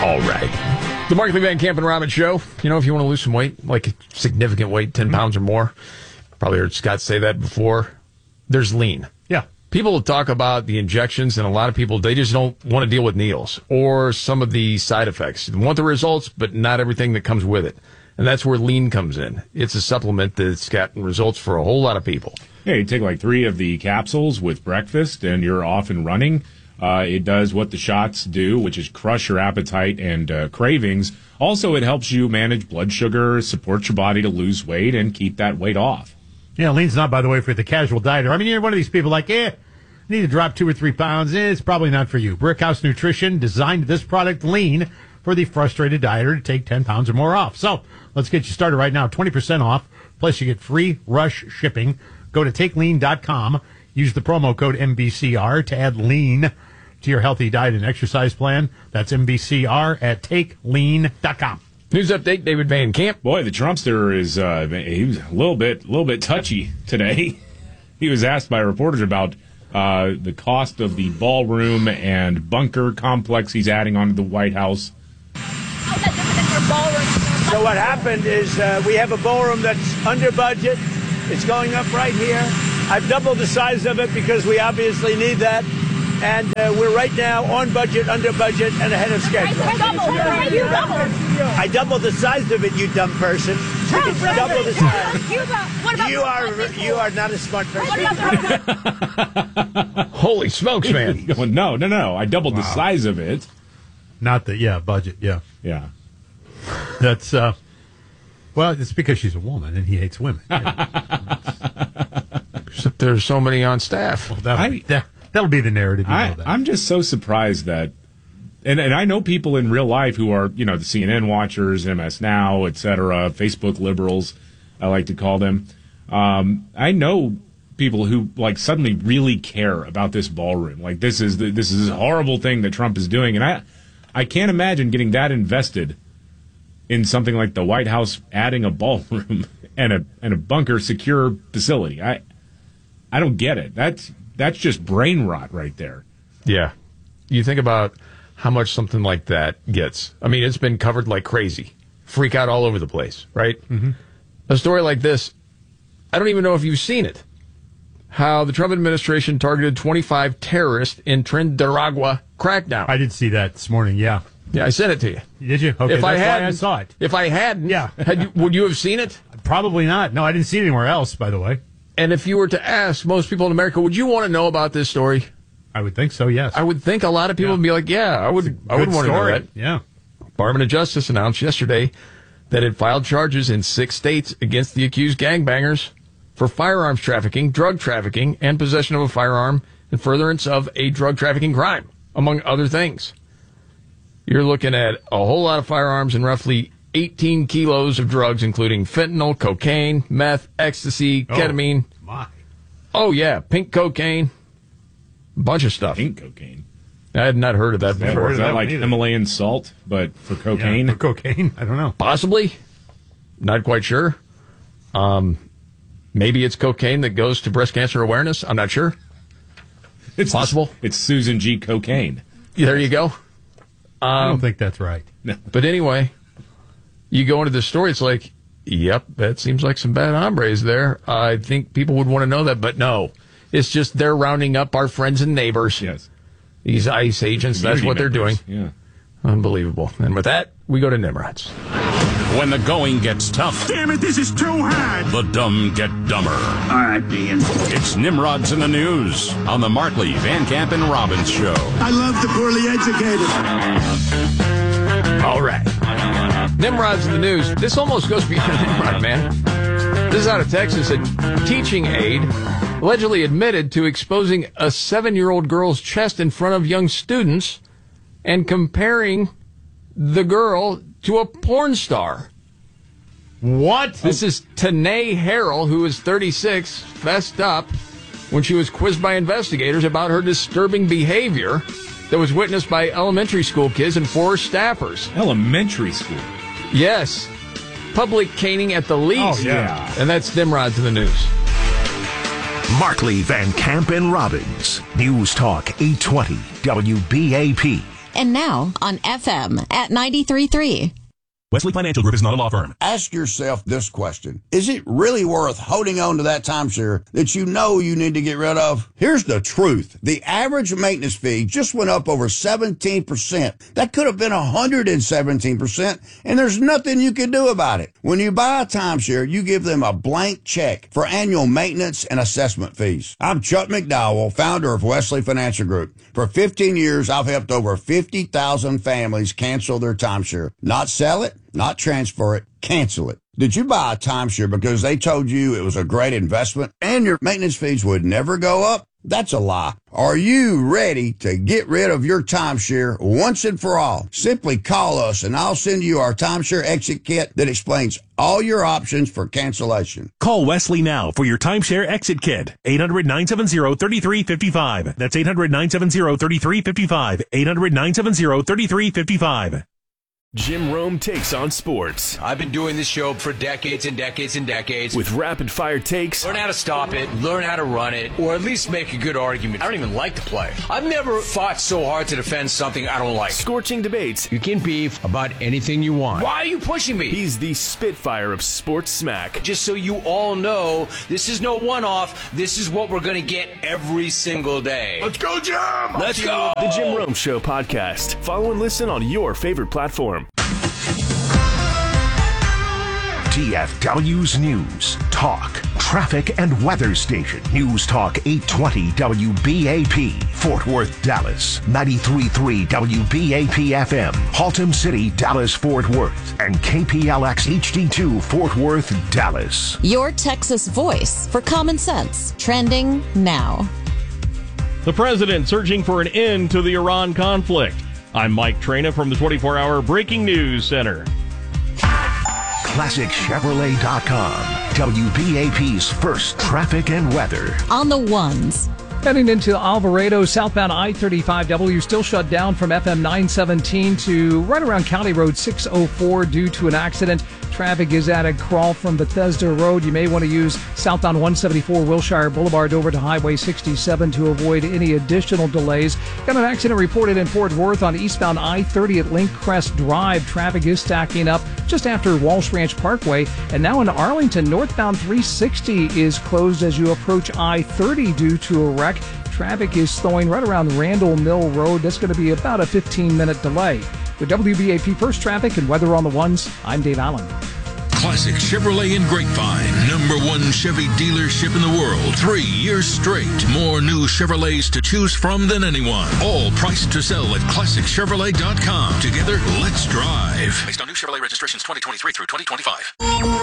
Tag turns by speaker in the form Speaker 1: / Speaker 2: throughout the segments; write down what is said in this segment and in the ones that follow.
Speaker 1: All right. The Markley Van Camp and Robin Show. You know, if you want to lose some weight, like significant weight, 10 pounds or more, probably heard Scott say that before, there's lean.
Speaker 2: Yeah.
Speaker 1: People talk about the injections, and a lot of people, they just don't want to deal with needles or some of the side effects. They want the results, but not everything that comes with it. And that's where lean comes in. It's a supplement that's gotten results for a whole lot of people.
Speaker 3: Yeah, you take like 3 of the capsules with breakfast, and you're off and running. It does what the shots do, which is crush your appetite and cravings. Also, it helps you manage blood sugar, supports your body to lose weight, and keep that weight off.
Speaker 2: Yeah, lean's not, by the way, for the casual dieter. I mean, you're one of these people like, I need to drop 2 or 3 pounds. It's probably not for you. Brickhouse Nutrition designed this product, Lean, for the frustrated dieter to take 10 pounds or more off. So let's get you started right now. 20% off, plus you get free rush shipping. Go to takelean.com. Use the promo code MBCR to add lean to your healthy diet and exercise plan. That's MBCR at takelean.com.
Speaker 1: News update, David Van Camp.
Speaker 3: Boy, the Trumpster is he was a little bit touchy today. He was asked by reporters about the cost of the ballroom and bunker complex he's adding onto the White House.
Speaker 4: How's that different than your ballroom?
Speaker 5: So what happened is we have a ballroom that's under budget. It's going up right here. I've doubled the size of it because we obviously need that. And we're right now on budget, under budget, and ahead of schedule. I doubled the size of it, you dumb person. It's double the size. You are not a smart person.
Speaker 1: Holy smokes, man.
Speaker 3: No. I doubled the size of it.
Speaker 2: Not the, budget, yeah.
Speaker 3: Yeah.
Speaker 2: That's, well, it's because she's a woman and he hates women.
Speaker 1: Except there's so many on staff.
Speaker 2: Well, that'll be the narrative. You know that.
Speaker 3: I'm just so surprised that, and I know people in real life who are, the CNN watchers, MS Now, etc., Facebook liberals, I like to call them. I know people who suddenly really care about this ballroom. Like this is a horrible thing that Trump is doing, and I can't imagine getting that invested in something like the White House adding a ballroom and a bunker secure facility. I don't get it. That's just brain rot right there.
Speaker 1: Yeah. You think about how much something like that gets. I mean, it's been covered like crazy. Freak out all over the place, right? Mm-hmm. A story like this, I don't even know if you've seen it. How the Trump administration targeted 25 terrorists in Trinidad crackdown.
Speaker 2: I did see that this morning, yeah.
Speaker 1: Yeah, I sent it to you.
Speaker 2: Did you? Okay,
Speaker 1: that's why
Speaker 2: I saw it.
Speaker 1: If I hadn't, would you have seen it?
Speaker 2: Probably not. No, I didn't see it anywhere else, by the way.
Speaker 1: And if you were to ask most people in America, would you want to know about this story?
Speaker 2: I would think so, yes.
Speaker 1: I would think a lot of people would be like, I would want to know that.
Speaker 2: Yeah.
Speaker 1: Department of Justice announced yesterday that it filed charges in 6 states against the accused gangbangers for firearms trafficking, drug trafficking, and possession of a firearm in furtherance of a drug trafficking crime, among other things. You're looking at a whole lot of firearms and roughly 18 kilos of drugs, including fentanyl, cocaine, meth, ecstasy, ketamine.
Speaker 2: My.
Speaker 1: Oh, yeah, pink cocaine. A bunch of stuff.
Speaker 3: Pink cocaine?
Speaker 1: I had not heard of that before.
Speaker 3: Is that like Himalayan salt, but for cocaine?
Speaker 2: Yeah, for cocaine? I don't know.
Speaker 1: Possibly. Not quite sure. Maybe it's cocaine that goes to breast cancer awareness. I'm not sure.
Speaker 3: It's
Speaker 1: possible.
Speaker 3: It's Susan G. Cocaine.
Speaker 1: There you go.
Speaker 2: I don't think that's right.
Speaker 3: No.
Speaker 1: But anyway, you go into this story, it's like, yep, that seems like some bad hombres there. I think people would want to know that, but no. It's just they're rounding up our friends and neighbors.
Speaker 3: Yes.
Speaker 1: These ICE agents, that's what they're doing.
Speaker 3: Yeah.
Speaker 1: Unbelievable. And with that, we go to Nimrod's.
Speaker 6: When the going gets tough.
Speaker 7: Damn it, this is too hard.
Speaker 6: The dumb get dumber.
Speaker 7: All right, Dean.
Speaker 6: It's Nimrod's in the News on the Markley, Van Camp, and Robbins Show.
Speaker 7: I love the poorly educated.
Speaker 1: All right. Nimrod's in the News. This almost goes beyond Nimrod, man. This is out of Texas. A teaching aide allegedly admitted to exposing a 7-year-old girl's chest in front of young students and comparing the girl to a porn star.
Speaker 2: What?
Speaker 1: This is Tanae Harrell, who is 36, fessed up when she was quizzed by investigators about her disturbing behavior that was witnessed by elementary school kids and 4 staffers.
Speaker 3: Elementary school?
Speaker 1: Yes. Public caning at the least.
Speaker 2: Oh, yeah.
Speaker 1: And that's Nimrod to the News.
Speaker 8: Markley, Van Camp, and Robbins. News Talk 820 WBAP. And now on FM at 93.3.
Speaker 9: Wesley Financial Group is not a law firm.
Speaker 10: Ask yourself this question. Is it really worth holding on to that timeshare that you know you need to get rid of? Here's the truth. The average maintenance fee just went up over 17%. That could have been 117%, and there's nothing you can do about it. When you buy a timeshare, you give them a blank check for annual maintenance and assessment fees. I'm Chuck McDowell, founder of Wesley Financial Group. For 15 years, I've helped over 50,000 families cancel their timeshare. Not sell it, not transfer it, cancel it. Did you buy a timeshare because they told you it was a great investment and your maintenance fees would never go up? That's a lie. Are you ready to get rid of your timeshare once and for all? Simply call us and I'll send you our timeshare exit kit that explains all your options for cancellation.
Speaker 9: Call Wesley now for your timeshare exit kit. 800-970-3355. That's 800-970-3355. 800-970-3355.
Speaker 11: Jim Rome takes on sports.
Speaker 12: I've been doing this show for decades and decades and decades.
Speaker 11: With rapid-fire takes.
Speaker 12: Learn how to stop it, learn how to run it, or at least make a good argument. I don't even like the play. I've never fought so hard to defend something I don't like.
Speaker 11: Scorching debates.
Speaker 12: You can beef about anything you want. Why are you pushing me?
Speaker 11: He's the Spitfire of sports smack.
Speaker 12: Just so you all know, this is no one-off. This is what we're going to get every single day.
Speaker 7: Let's go, Jim!
Speaker 12: Let's go!
Speaker 11: The Jim Rome Show podcast. Follow and listen on your favorite platform.
Speaker 13: DFW's News, Talk, Traffic, and Weather Station. News Talk 820 WBAP, Fort Worth, Dallas. 93.3 WBAP FM, Haltom City, Dallas, Fort Worth. And KPLX HD2, Fort Worth, Dallas.
Speaker 8: Your Texas voice for common sense. Trending now.
Speaker 1: The president searching for an end to the Iran conflict. I'm Mike Traina from the 24-hour Breaking News Center.
Speaker 13: ClassicChevrolet.com, WBAP's first traffic and weather.
Speaker 8: On the ones.
Speaker 14: Heading into Alvarado, southbound I-35W still shut down from FM 917 to right around County Road 604 due to an accident. Traffic is at a crawl from Bethesda Road. You may want to use southbound 174 Wilshire Boulevard over to Highway 67 to avoid any additional delays. Got an accident reported in Fort Worth on eastbound I-30 at Link Crest Drive. Traffic is stacking up just after Walsh Ranch Parkway. And now in Arlington, northbound 360 is closed as you approach I-30 due to a wreck. Traffic is slowing right around Randall Mill Road. That's going to be about a 15-minute delay. With WBAP First Traffic and Weather on the Ones, I'm Dave Allen.
Speaker 15: Classic Chevrolet in Grapevine, #1 Chevy dealership in the world, 3 years straight. More new Chevrolets to choose from than anyone. All priced to sell at ClassicChevrolet.com. Together, let's drive.
Speaker 6: Based on new Chevrolet registrations 2023 through 2025.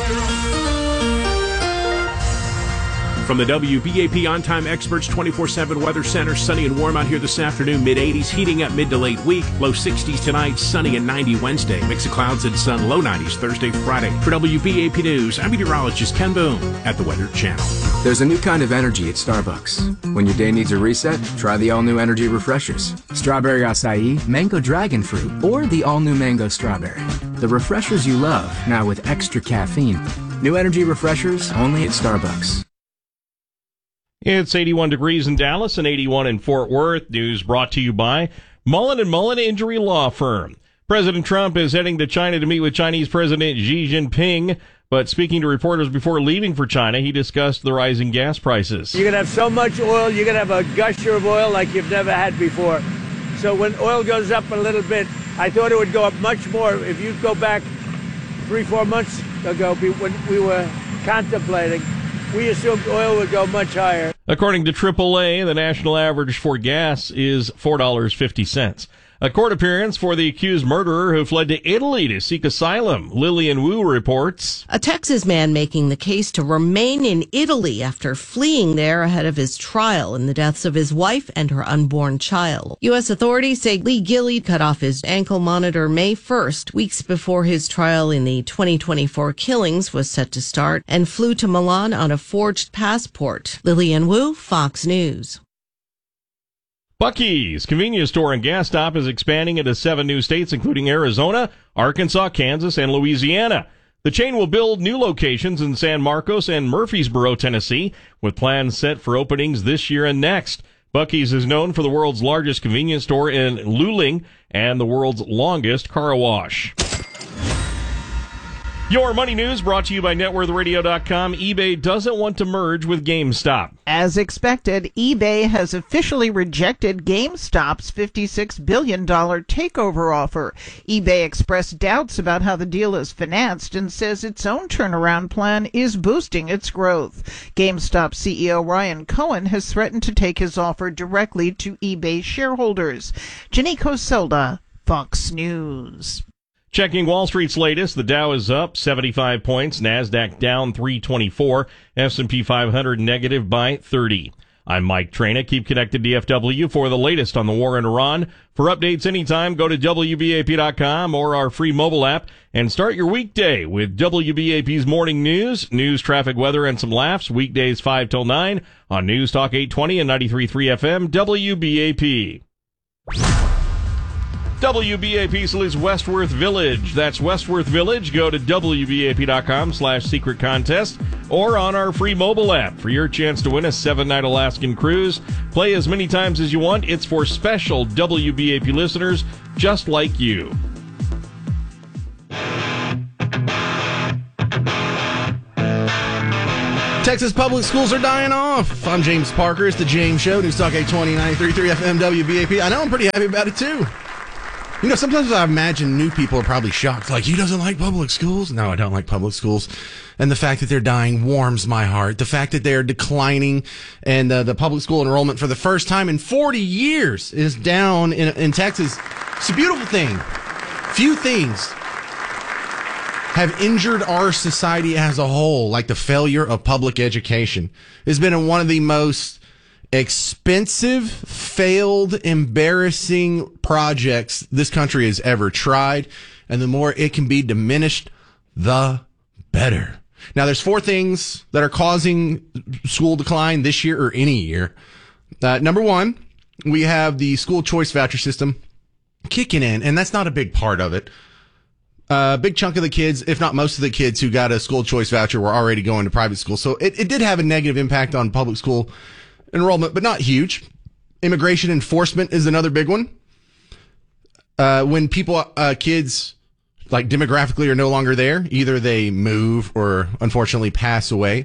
Speaker 3: From the WBAP On-Time Experts 24/7 Weather Center, sunny and warm out here this afternoon, mid-80s, heating up mid to late week, low 60s tonight, sunny and 90 Wednesday, mix of clouds and sun, low 90s Thursday, Friday. For WBAP News, I'm meteorologist Ken Boone at the Weather Channel.
Speaker 16: There's a new kind of energy at Starbucks. When your day needs a reset, try the all-new energy refreshers. Strawberry acai, mango dragon fruit, or the all-new mango strawberry. The refreshers you love, now with extra caffeine. New energy refreshers, only at Starbucks.
Speaker 1: It's 81 degrees in Dallas and 81 in Fort Worth. News brought to you by Mullen & Mullen Injury Law Firm. President Trump is heading to China to meet with Chinese President Xi Jinping. But speaking to reporters before leaving for China, he discussed the rising gas prices.
Speaker 5: You're going to have so much oil, you're going to have a gusher of oil like you've never had before. So when oil goes up a little bit, I thought it would go up much more. If you go back 3-4 months ago when we were contemplating, we assumed oil would go much higher.
Speaker 1: According to AAA, the national average for gas is $4.50. A court appearance for the accused murderer who fled to Italy to seek asylum. Lillian Wu reports.
Speaker 17: A Texas man making the case to remain in Italy after fleeing there ahead of his trial in the deaths of his wife and her unborn child. U.S. authorities say Lee Gilly cut off his ankle monitor May 1st, weeks before his trial in the 2024 killings was set to start, and flew to Milan on a forged passport. Lillian Wu, Fox News.
Speaker 1: Buc-ee's convenience store and gas stop is expanding into 7 new states, including Arizona, Arkansas, Kansas, and Louisiana. The chain will build new locations in San Marcos and Murfreesboro, Tennessee, with plans set for openings this year and next.
Speaker 18: Buc-ee's is known for the world's largest convenience store in Luling and the world's longest car wash. Your money news brought to you by NetworthRadio.com. eBay doesn't want to merge with GameStop.
Speaker 19: As expected, eBay has officially rejected GameStop's $56 billion takeover offer. eBay expressed doubts about how the deal is financed and says its own turnaround plan is boosting its growth. GameStop CEO Ryan Cohen has threatened to take his offer directly to eBay shareholders. Jenny Coselda, Fox News.
Speaker 18: Checking Wall Street's latest, the Dow is up 75 points, NASDAQ down 324, S&P 500 negative by 30. I'm Mike Traina. Keep connected to DFW for the latest on the war in Iran. For updates anytime, go to WBAP.com or our free mobile app and start your weekday with WBAP's morning news, traffic, weather, and some laughs. Weekdays 5 till 9 on News Talk 820 and 93.3 FM, WBAP. WBAP salutes Westworth Village. That's Westworth Village. Go to WBAP.com/secret contest or on our free mobile app for your chance to win a 7-night Alaskan cruise. Play as many times as you want. It's for special WBAP listeners just like you.
Speaker 20: Texas public schools are dying off. I'm James Parker. It's the James Show. News Talk 820, 93.3 FM, WBAP. I know I'm pretty happy about it, too. You know, sometimes I imagine new people are probably shocked. Like, he doesn't like public schools? No, I don't like public schools. And the fact that they're dying warms my heart. The fact that they're declining and the public school enrollment for the first time in 40 years is down in Texas. It's a beautiful thing. Few things have injured our society as a whole, like the failure of public education. It's been one of the most expensive, failed, embarrassing projects this country has ever tried, and the more it can be diminished, the better. Now, there's 4 things that are causing school decline this year or any year. Number 1, we have the school choice voucher system kicking in, and that's not a big part of it. A big chunk of the kids, if not most of the kids who got a school choice voucher, were already going to private school. So it did have a negative impact on public school enrollment, but not huge. Immigration enforcement is another big one. When kids, like demographically, are no longer there, either they move or unfortunately pass away.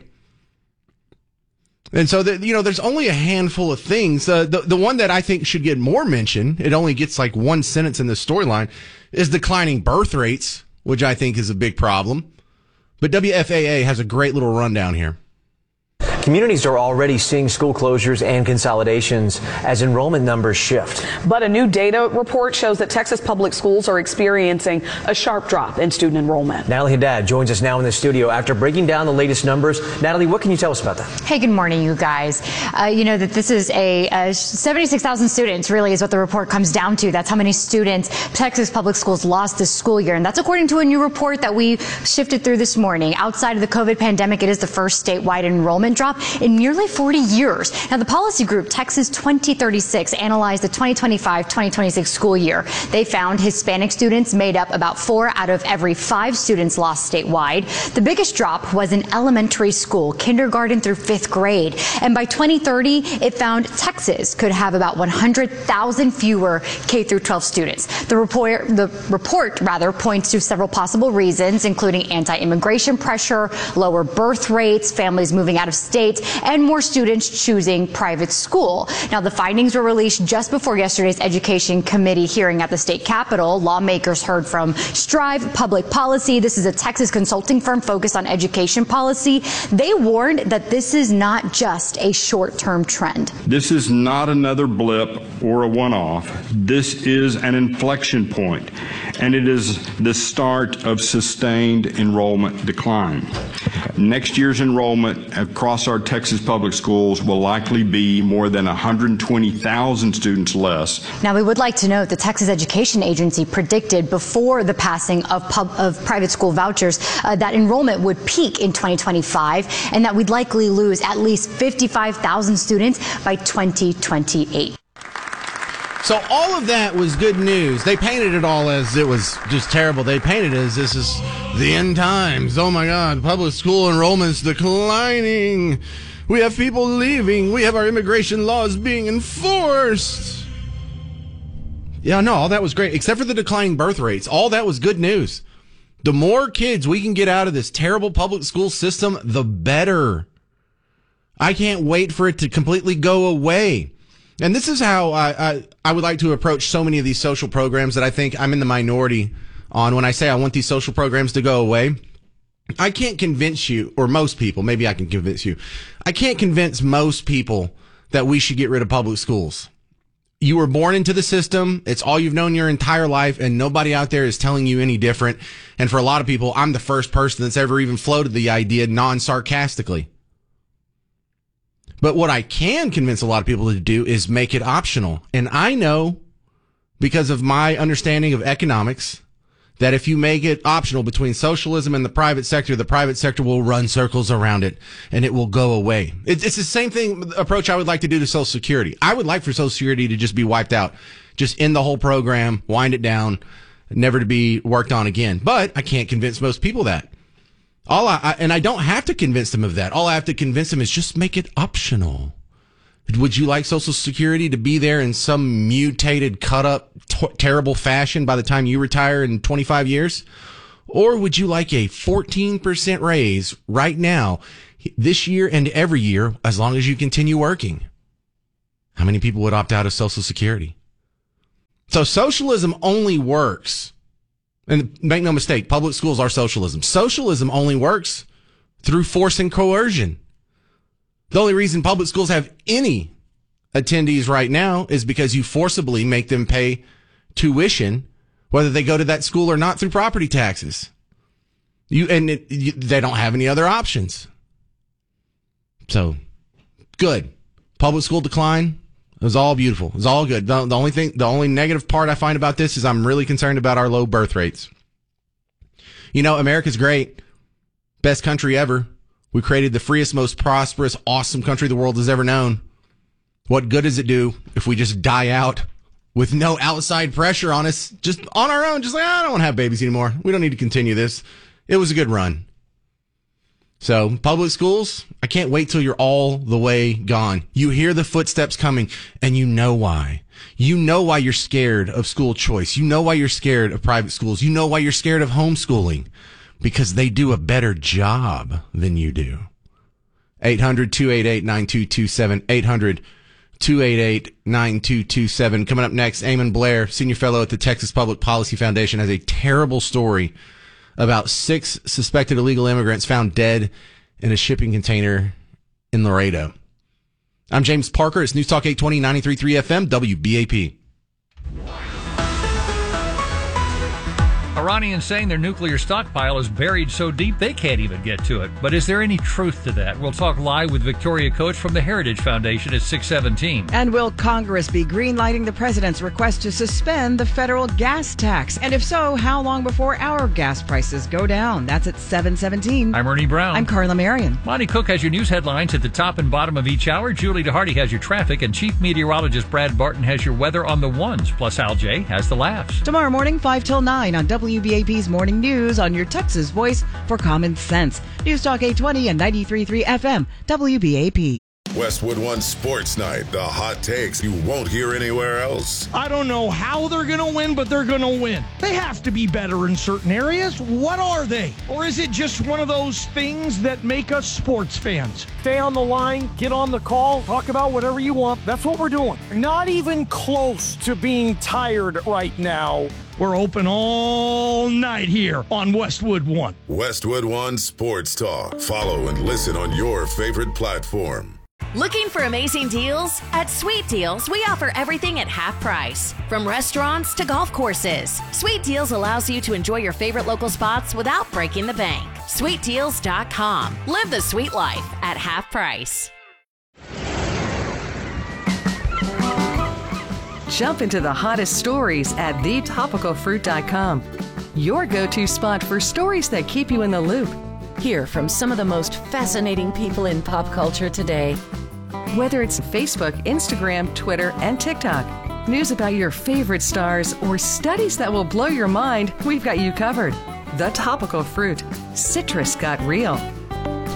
Speaker 20: And so, there's only a handful of things. The one that I think should get more mention, it only gets like one sentence in the storyline, is declining birth rates, which I think is a big problem. But WFAA has a great little rundown here.
Speaker 21: Communities are already seeing school closures and consolidations as enrollment numbers shift.
Speaker 22: But a new data report shows that Texas public schools are experiencing a sharp drop in student enrollment.
Speaker 21: Natalie Haddad joins us now in the studio after breaking down the latest numbers. Natalie, what can you tell us about that?
Speaker 23: Hey, good morning, you guys. You know that this is a 76,000 students really is what the report comes down to. That's how many students Texas public schools lost this school year. And that's according to a new report that we shifted through this morning. Outside of the COVID pandemic, it is the first statewide enrollment drop in nearly 40 years. Now, the policy group Texas 2036 analyzed the 2025-2026 school year. They found Hispanic students made up about 4 out of every 5 students lost statewide. The biggest drop was in elementary school, kindergarten through 5th grade. And by 2030, it found Texas could have about 100,000 fewer K through 12 students. The report points to several possible reasons, including anti-immigration pressure, lower birth rates, families moving out of state, and more students choosing private school. Now, the findings were released just before yesterday's Education Committee hearing at the state capitol. Lawmakers heard from Strive Public Policy. This is a Texas consulting firm focused on education policy. They warned that this is not just a short-term trend.
Speaker 24: This is not another blip or a one-off. This is an inflection point, and it is the start of sustained enrollment decline. Next year's enrollment across our Texas public schools will likely be more than 120,000 students less.
Speaker 23: Now, we would like to note the Texas Education Agency predicted before the passing of private school vouchers that enrollment would peak in 2025 and that we'd likely lose at least 55,000 students by 2028.
Speaker 20: So all of that was good news. They painted it all as it was just terrible. They painted it as this is the end times. Oh my God, public school enrollment's declining. We have people leaving. We have our immigration laws being enforced. Yeah, no, all that was great, except for the declining birth rates. All that was good news. The more kids we can get out of this terrible public school system, the better. I can't wait for it to completely go away. And this is how I would like to approach so many of these social programs that I think I'm in the minority on when I say I want these social programs to go away. I can't convince you, or most people, maybe I can convince you. I can't convince most people that we should get rid of public schools. You were born into the system. It's all you've known your entire life, and nobody out there is telling you any different. And for a lot of people, I'm the first person that's ever even floated the idea non-sarcastically. But what I can convince a lot of people to do is make it optional. And I know, because of my understanding of economics, that if you make it optional between socialism and the private sector will run circles around it and it will go away. It's the same approach I would like to do to Social Security. I would like for Social Security to just be wiped out, just end the whole program, wind it down, never to be worked on again. But I can't convince most people that. And I don't have to convince them of that. All I have to convince them is just make it optional. Would you like Social Security to be there in some mutated, cut up, terrible fashion by the time you retire in 25 years? Or would you like a 14% raise right now, this year and every year, as long as you continue working? How many people would opt out of Social Security? So socialism only works. And make no mistake, public schools are socialism. Socialism only works through force and coercion. The only reason public schools have any attendees right now is because you forcibly make them pay tuition, whether they go to that school or not, through property taxes. They don't have any other options. So, good. Public school decline. It was all beautiful. It was all good. The only negative part I find about this is I'm really concerned about our low birth rates. You know, America's great. Best country ever. We created the freest, most prosperous, awesome country the world has ever known. What good does it do if we just die out with no outside pressure on us, just on our own, just like, I don't want to have babies anymore. We don't need to continue this. It was a good run. So, public schools, I can't wait till you're all the way gone. You hear the footsteps coming, and you know why. You know why you're scared of school choice. You know why you're scared of private schools. You know why you're scared of homeschooling. Because they do a better job than you do. 800-288-9227. 800-288-9227. Coming up next, Eamon Blair, senior fellow at the Texas Public Policy Foundation, has a terrible story about 6 suspected illegal immigrants found dead in a shipping container in Laredo. I'm James Parker. It's News Talk 820, 93.3 FM, WBAP.
Speaker 2: Iranians saying their nuclear stockpile is buried so deep they can't even get to it. But is there any truth to that? We'll talk live with Victoria Coach from the Heritage Foundation at 6:17.
Speaker 4: And will Congress be greenlighting the president's request to suspend the federal gas tax? And if so, how long before our gas prices go down? That's at 7:17.
Speaker 2: I'm Ernie Brown.
Speaker 4: I'm Carla Marion.
Speaker 2: Monty Cook has your news headlines at the top and bottom of each hour. Julie DeHarty has your traffic. And Chief Meteorologist Brad Barton has your weather on the ones. Plus Al J has the laughs.
Speaker 4: Tomorrow morning, 5 till 9 on WBAP's Morning News on your Texas voice for common sense. News Talk 820 and 93.3 FM, WBAP.
Speaker 9: Westwood One Sports Night. The hot takes you won't hear anywhere else.
Speaker 10: I don't know how they're going to win, but they're going to win. They have to be better in certain areas. What are they? Or is it just one of those things that make us sports fans? Stay on the line, get on the call, talk about whatever you want. That's what we're doing. Not even close to being tired right now. We're open all night here on Westwood One.
Speaker 9: Westwood One Sports Talk. Follow and listen on your favorite platform.
Speaker 25: Looking for amazing deals? At Sweet Deals, we offer everything at half price. From restaurants to golf courses, Sweet Deals allows you to enjoy your favorite local spots without breaking the bank. SweetDeals.com. Live the sweet life at half price.
Speaker 26: Jump into the hottest stories at thetopicalfruit.com. Your go-to spot for stories that keep you in the loop.
Speaker 27: Hear from some of the most fascinating people in pop culture today.
Speaker 26: Whether it's Facebook, Instagram, Twitter, and TikTok, news about your favorite stars, or studies that will blow your mind, we've got you covered. The Topical Fruit. Citrus got real.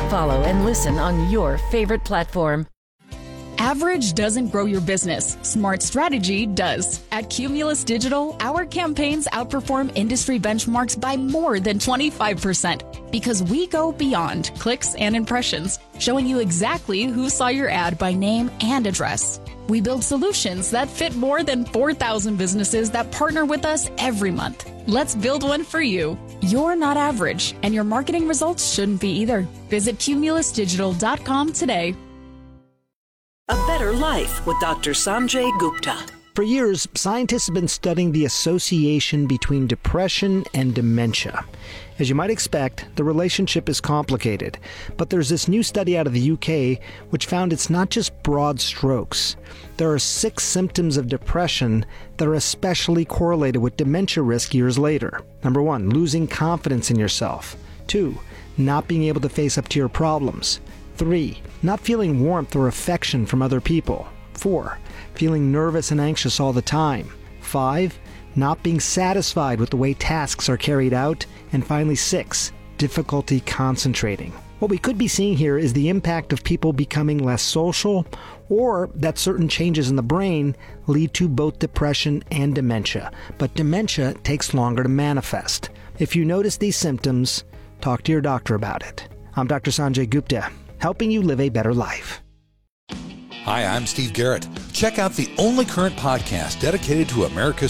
Speaker 27: Follow and listen on your favorite platform.
Speaker 7: Average doesn't grow your business. Smart strategy does. At Cumulus Digital, our campaigns outperform industry benchmarks by more than 25% because we go beyond clicks and impressions, showing you exactly who saw your ad by name and address. We build solutions that fit more than 4,000 businesses that partner with us every month. Let's build one for you. You're not average, and your marketing results shouldn't be either. Visit cumulusdigital.com today.
Speaker 8: A Better Life with Dr. Sanjay Gupta.
Speaker 11: For years, scientists have been studying the association between depression and dementia. As you might expect, the relationship is complicated, but there's this new study out of the UK which found it's not just broad strokes. There are 6 symptoms of depression that are especially correlated with dementia risk years later. Number 1, losing confidence in yourself. 2, not being able to face up to your problems. 3, not feeling warmth or affection from other people. 4, feeling nervous and anxious all the time. 5, not being satisfied with the way tasks are carried out. And finally, 6, difficulty concentrating. What we could be seeing here is the impact of people becoming less social, or that certain changes in the brain lead to both depression and dementia. But dementia takes longer to manifest. If you notice these symptoms, talk to your doctor about it. I'm Dr. Sanjay Gupta, helping you live a better life.
Speaker 12: Hi, I'm Steve Garrett. Check out the only current podcast dedicated to America's